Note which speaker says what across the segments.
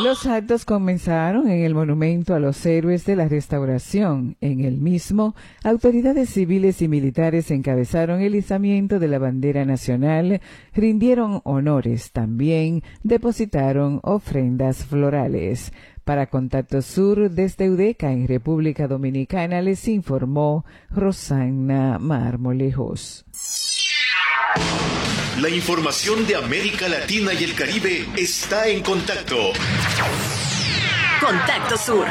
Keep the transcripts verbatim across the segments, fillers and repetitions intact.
Speaker 1: Los actos comenzaron en el Monumento a los Héroes de la Restauración. En el mismo, autoridades civiles y militares encabezaron el izamiento de la bandera nacional, rindieron honores, también depositaron ofrendas florales. Para Contacto Sur, desde Udeca, en República Dominicana, les informó Rosana Marmolejos.
Speaker 2: La información de América Latina y el Caribe está en Contacto.
Speaker 3: Contacto Sur.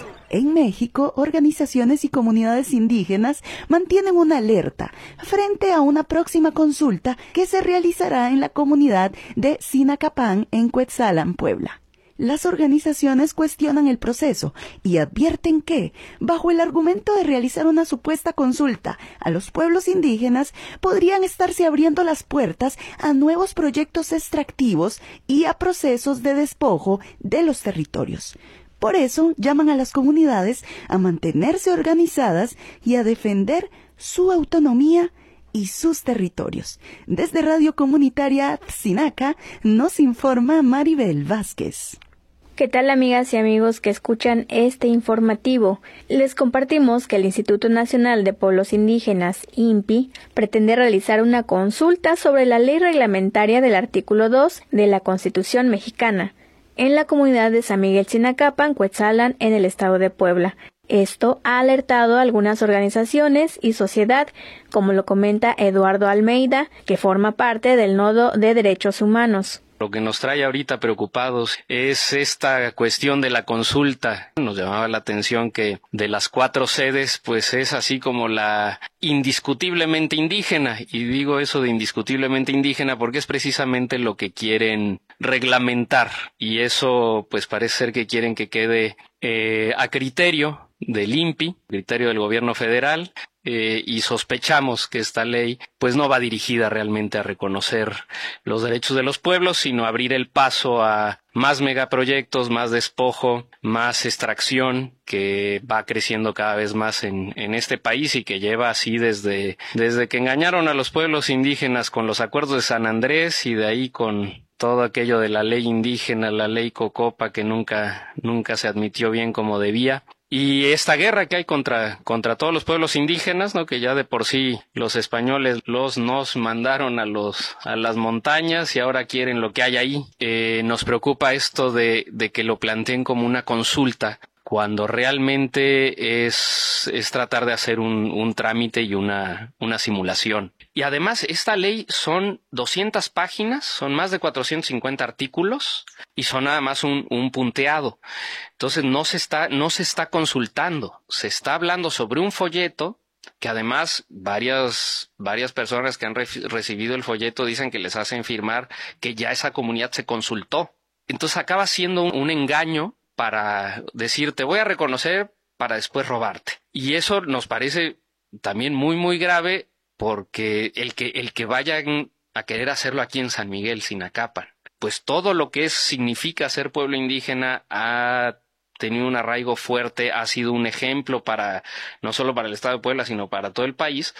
Speaker 4: En México, organizaciones y comunidades indígenas mantienen una alerta frente a una próxima consulta que se realizará en la comunidad de Sinacapán, en Cuetzalan, Puebla. Las organizaciones cuestionan el proceso y advierten que, bajo el argumento de realizar una supuesta consulta a los pueblos indígenas, podrían estarse abriendo las puertas a nuevos proyectos extractivos y a procesos de despojo de los territorios. Por eso, llaman a las comunidades a mantenerse organizadas y a defender su autonomía y sus territorios. Desde Radio Comunitaria Sinaca nos informa Maribel Vázquez.
Speaker 5: ¿Qué tal, amigas y amigos que escuchan este informativo? Les compartimos que el Instituto Nacional de Pueblos Indígenas, I N P I, pretende realizar una consulta sobre la ley reglamentaria del artículo dos de la Constitución mexicana en la comunidad de San Miguel Sinacapan, Cuetzalan, en el estado de Puebla. Esto ha alertado a algunas organizaciones y sociedad, como lo comenta Eduardo Almeida, que forma parte del Nodo de Derechos Humanos.
Speaker 6: Lo que nos trae ahorita preocupados es esta cuestión de la consulta. Nos llamaba la atención que de las cuatro sedes, pues es así como la indiscutiblemente indígena. Y digo eso de indiscutiblemente indígena porque es precisamente lo que quieren reglamentar. Y eso pues parece ser que quieren que quede eh, a criterio del I N P I, criterio del gobierno federal. Eh, y sospechamos que esta ley pues no va dirigida realmente a reconocer los derechos de los pueblos, sino a abrir el paso a más megaproyectos, más despojo, más extracción, que va creciendo cada vez más en, en este país y que lleva así desde, desde que engañaron a los pueblos indígenas con los acuerdos de San Andrés y de ahí con todo aquello de la ley indígena, la ley Cocopa, que nunca, nunca se admitió bien como debía. Y esta guerra que hay contra contra todos los pueblos indígenas, ¿no? Que ya de por sí los españoles los nos mandaron a los a las montañas y ahora quieren lo que hay ahí. Eh, nos preocupa esto de de que lo planteen como una consulta, cuando realmente es es tratar de hacer un un trámite y una una simulación. Y además esta ley son doscientas páginas, son más de cuatrocientos cincuenta artículos y son nada más un un punteado. Entonces no se está no se está consultando, se está hablando sobre un folleto que además varias varias personas que han re- recibido el folleto dicen que les hacen firmar que ya esa comunidad se consultó. Entonces acaba siendo un, un engaño para decir te voy a reconocer para después robarte. Y eso nos parece también muy muy grave, porque el que el que vayan a querer hacerlo aquí en San Miguel, Sinacapan, pues todo lo que es significa ser pueblo indígena ha tenido un arraigo fuerte, ha sido un ejemplo para no solo para el estado de Puebla, sino para todo el país,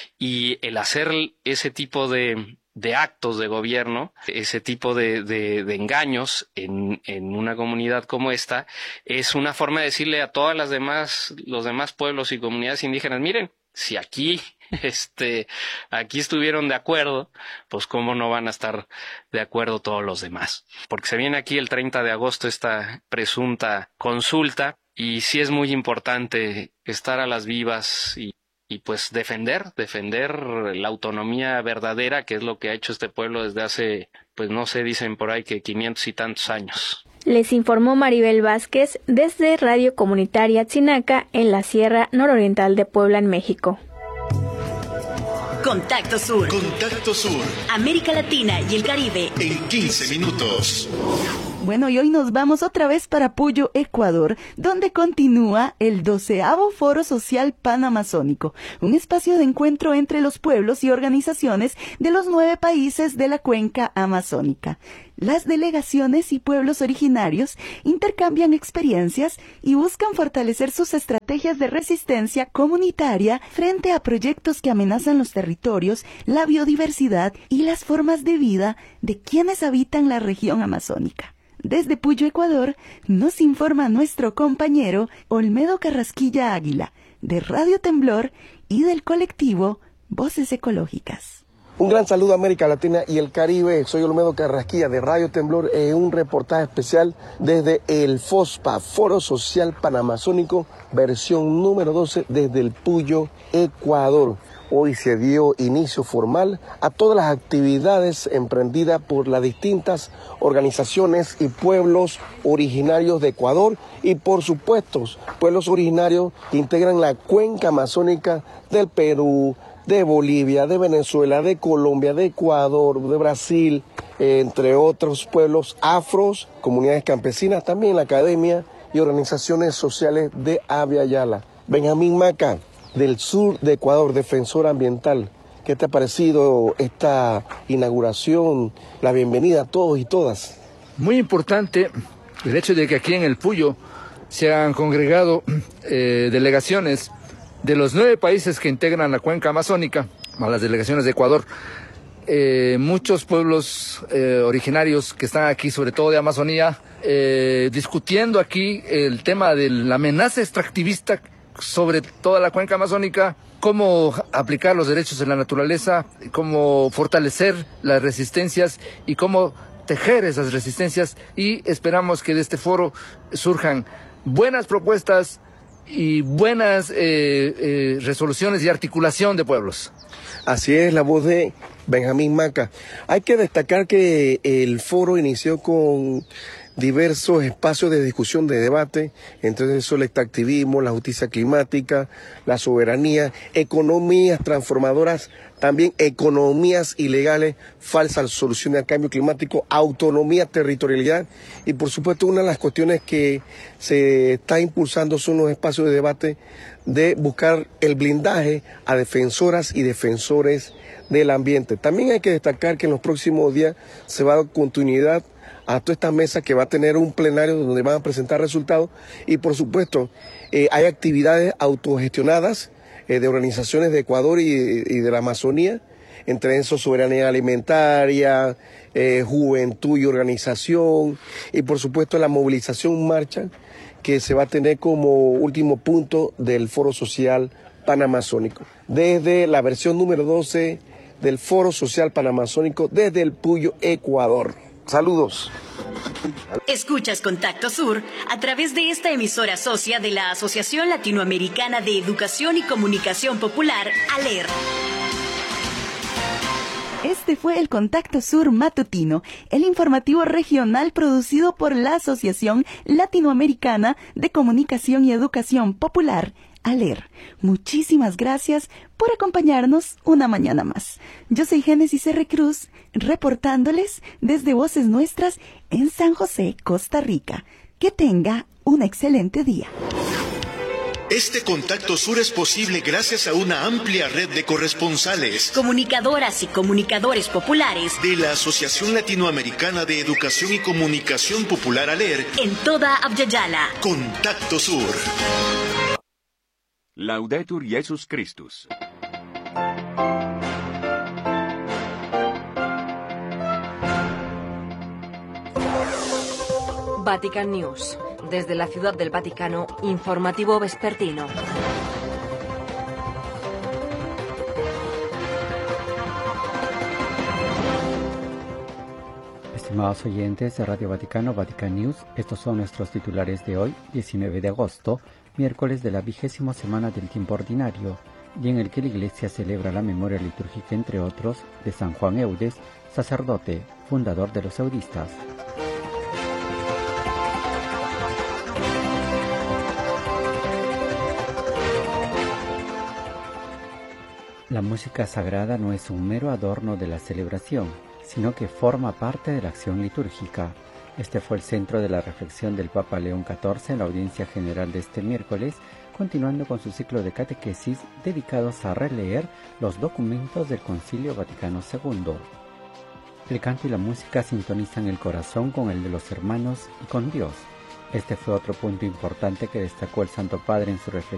Speaker 6: y el hacer ese tipo de de actos de gobierno, ese tipo de, de, de engaños en, en una comunidad como esta, es una forma de decirle a todas las demás, los demás pueblos y comunidades indígenas, miren, si aquí, este, aquí estuvieron de acuerdo, pues cómo no van a estar de acuerdo todos los demás. Porque se viene aquí el treinta de agosto esta presunta consulta y sí es muy importante estar a las vivas y Y pues defender, defender la autonomía verdadera, que es lo que ha hecho este pueblo desde hace, pues no sé, dicen por ahí que quinientos y tantos años.
Speaker 5: Les informó Maribel Vázquez desde Radio Comunitaria Tzinaca en la Sierra Nororiental de Puebla, en México.
Speaker 3: Contacto Sur.
Speaker 2: Contacto Sur.
Speaker 3: América Latina y el Caribe.
Speaker 2: En quince minutos.
Speaker 4: Bueno, y hoy nos vamos otra vez para Puyo, Ecuador, donde continúa el doceavo Foro Social Panamazónico, un espacio de encuentro entre los pueblos y organizaciones de los nueve países de la cuenca amazónica. Las delegaciones y pueblos originarios intercambian experiencias y buscan fortalecer sus estrategias de resistencia comunitaria frente a proyectos que amenazan los territorios, la biodiversidad y las formas de vida de quienes habitan la región amazónica. Desde Puyo, Ecuador, nos informa nuestro compañero Olmedo Carrasquilla Águila, de Radio Temblor y del colectivo Voces Ecológicas.
Speaker 7: Un gran saludo a América Latina y el Caribe. Soy Olmedo Carrasquilla de Radio Temblor en un reportaje especial desde el FOSPA, Foro Social Panamazónico, versión número doce desde el Puyo, Ecuador. Hoy se dio inicio formal a todas las actividades emprendidas por las distintas organizaciones y pueblos originarios de Ecuador y, por supuesto, pueblos originarios que integran la cuenca amazónica del Perú, de Bolivia, de Venezuela, de Colombia, de Ecuador, de Brasil, eh, entre otros pueblos afros, comunidades campesinas, también la academia y organizaciones sociales de Abya Yala. Benjamín Maca, del sur de Ecuador, defensor ambiental. ¿Qué te ha parecido esta inauguración? La bienvenida a todos y todas.
Speaker 8: Muy importante el hecho de que aquí en el Puyo se han congregado eh, delegaciones de los nueve países que integran la cuenca amazónica, más las delegaciones de Ecuador, eh, muchos pueblos eh, originarios que están aquí, sobre todo de Amazonía, eh, discutiendo aquí el tema de la amenaza extractivista sobre toda la cuenca amazónica, cómo aplicar los derechos de la naturaleza, cómo fortalecer las resistencias y cómo tejer esas resistencias, y esperamos que de este foro surjan buenas propuestas y buenas eh, eh, resoluciones y articulación de pueblos.
Speaker 7: Así es, la voz de Benjamín Maca. Hay que destacar que el foro inició con diversos espacios de discusión, de debate, entre eso el extractivismo, la justicia climática, la soberanía, economías transformadoras, también economías ilegales, falsas soluciones al cambio climático, autonomía, territorialidad, y por supuesto una de las cuestiones que se está impulsando son los espacios de debate de buscar el blindaje a defensoras y defensores del ambiente. También hay que destacar que en los próximos días se va a dar continuidad a toda esta mesa que va a tener un plenario donde van a presentar resultados, y por supuesto eh, hay actividades autogestionadas eh, de organizaciones de Ecuador y, y de la Amazonía, entre esos soberanía alimentaria, eh, juventud y organización, y por supuesto la movilización marcha que se va a tener como último punto del Foro Social Panamazónico. Desde la versión número doce del Foro Social Panamazónico desde el Puyo, Ecuador. Saludos.
Speaker 3: Escuchas Contacto Sur a través de esta emisora socia de la Asociación Latinoamericana de Educación y Comunicación Popular, ALER.
Speaker 4: Este fue el Contacto Sur Matutino, el informativo regional producido por la Asociación Latinoamericana de Comunicación y Educación Popular, ALER. Muchísimas gracias por acompañarnos una mañana más. Yo soy Génesis R. Cruz, reportándoles desde Voces Nuestras en San José, Costa Rica. Que tenga un excelente día.
Speaker 2: Este Contacto Sur es posible gracias a una amplia red de corresponsales,
Speaker 3: comunicadoras y comunicadores populares
Speaker 2: de la Asociación Latinoamericana de Educación y Comunicación Popular, ALER,
Speaker 3: en toda Abya Yala.
Speaker 2: Contacto Sur.
Speaker 9: Laudetur Jesus Christus.
Speaker 10: Vatican News. Desde la Ciudad del Vaticano, informativo vespertino.
Speaker 11: Estimados oyentes de Radio Vaticano, Vatican News, estos son nuestros titulares de hoy, diecinueve de agosto, miércoles de la vigésima semana del tiempo ordinario, y en el que la Iglesia celebra la memoria litúrgica, entre otros, de San Juan Eudes, sacerdote, fundador de los eudistas. La música sagrada no es un mero adorno de la celebración, sino que forma parte de la acción litúrgica. Este fue el centro de la reflexión del Papa León catorce en la audiencia general de este miércoles, continuando con su ciclo de catequesis dedicados a releer los documentos del Concilio Vaticano segundo. El canto y la música sintonizan el corazón con el de los hermanos y con Dios. Este fue otro punto importante que destacó el Santo Padre en su reflexión